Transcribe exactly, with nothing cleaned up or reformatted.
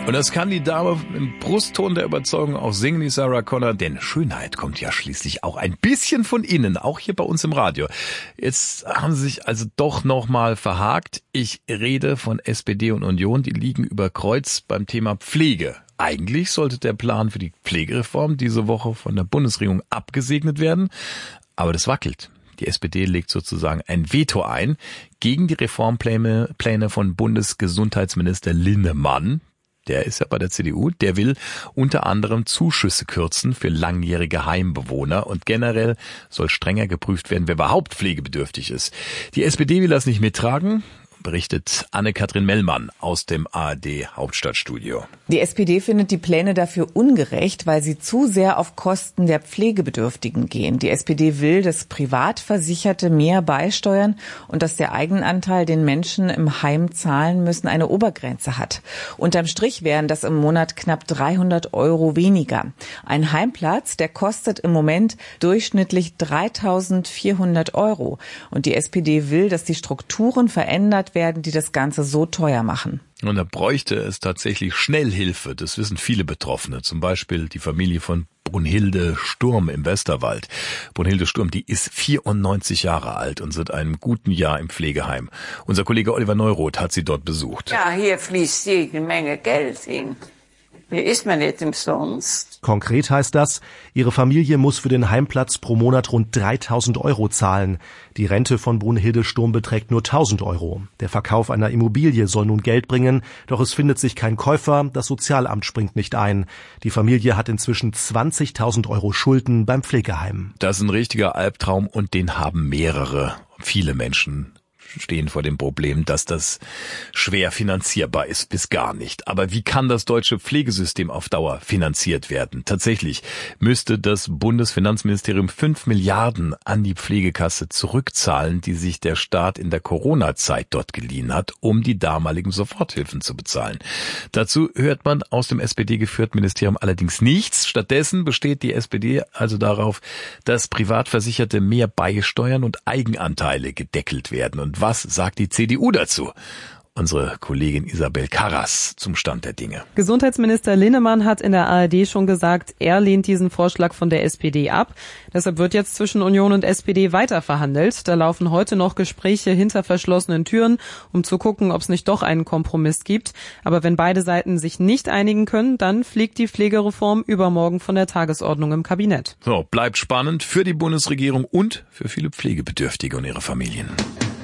Und das kann die Dame im Brustton der Überzeugung auch singen, die Sarah Connor, denn Schönheit kommt ja schließlich auch ein bisschen von innen, auch hier bei uns im Radio. Jetzt haben sie sich also doch nochmal verhakt. Ich rede von S P D und Union, die liegen über Kreuz beim Thema Pflege. Eigentlich sollte der Plan für die Pflegereform diese Woche von der Bundesregierung abgesegnet werden, aber das wackelt. Die S P D legt sozusagen ein Veto ein gegen die Reformpläne Pläne von Bundesgesundheitsminister Linnemann. Der ist ja bei der C D U, der will unter anderem Zuschüsse kürzen für langjährige Heimbewohner und generell soll strenger geprüft werden, wer überhaupt pflegebedürftig ist. Die S P D will das nicht mittragen, berichtet Anne-Kathrin Mellmann aus dem A R D Hauptstadtstudio. Die S P D findet die Pläne dafür ungerecht, weil sie zu sehr auf Kosten der Pflegebedürftigen gehen. Die S P D will, dass Privatversicherte mehr beisteuern und dass der Eigenanteil, den Menschen im Heim zahlen müssen, eine Obergrenze hat. Unterm Strich wären das im Monat knapp dreihundert Euro weniger. Ein Heimplatz, der kostet im Moment durchschnittlich dreitausendvierhundert Euro. Und die S P D will, dass die Strukturen verändert werden, die das Ganze so teuer machen. Und da bräuchte es tatsächlich Schnellhilfe. Das wissen viele Betroffene. Zum Beispiel die Familie von Brunhilde Sturm im Westerwald. Brunhilde Sturm, die ist vierundneunzig Jahre alt und seit einem guten Jahr im Pflegeheim. Unser Kollege Oliver Neuroth hat sie dort besucht. Ja, hier fließt jede Menge Geld hin. Hier ist man nicht umsonst. Konkret heißt das, ihre Familie muss für den Heimplatz pro Monat rund dreitausend Euro zahlen. Die Rente von Brunhilde Sturm beträgt nur tausend Euro. Der Verkauf einer Immobilie soll nun Geld bringen, doch es findet sich kein Käufer, das Sozialamt springt nicht ein. Die Familie hat inzwischen zwanzigtausend Euro Schulden beim Pflegeheim. Das ist ein richtiger Albtraum und den haben mehrere, viele Menschen stehen vor dem Problem, dass das schwer finanzierbar ist, bis gar nicht. Aber wie kann das deutsche Pflegesystem auf Dauer finanziert werden? Tatsächlich müsste das Bundesfinanzministerium fünf Milliarden an die Pflegekasse zurückzahlen, die sich der Staat in der Corona-Zeit dort geliehen hat, um die damaligen Soforthilfen zu bezahlen. Dazu hört man aus dem S P D-geführten Ministerium allerdings nichts. Stattdessen besteht die S P D also darauf, dass Privatversicherte mehr beisteuern und Eigenanteile gedeckelt werden. Und was sagt die C D U dazu? Unsere Kollegin Isabel Karras zum Stand der Dinge. Gesundheitsminister Linnemann hat in der A R D schon gesagt, er lehnt diesen Vorschlag von der S P D ab. Deshalb wird jetzt zwischen Union und S P D weiter verhandelt. Da laufen heute noch Gespräche hinter verschlossenen Türen, um zu gucken, ob es nicht doch einen Kompromiss gibt. Aber wenn beide Seiten sich nicht einigen können, dann fliegt die Pflegereform übermorgen von der Tagesordnung im Kabinett. So, bleibt spannend für die Bundesregierung und für viele Pflegebedürftige und ihre Familien.